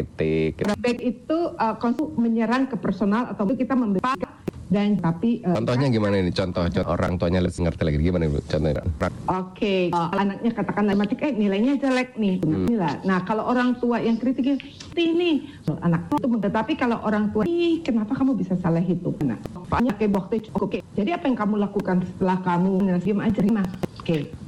kritik. Feedback itu menyerang ke personal atau kita memberi dan tapi contohnya gimana ini? Contoh orang tuanya ngerti lagi gimana Bu? Contohnya. Oke, anaknya katakan matematik nilainya jelek nih. Nah, kalau orang tua yang kritiknya ini anak itu, tetapi kalau orang tua kenapa kamu bisa salah hitung? Nah, banyak waktu oke. Jadi apa yang kamu lakukan setelah kamu diam aja, Mas? Oke.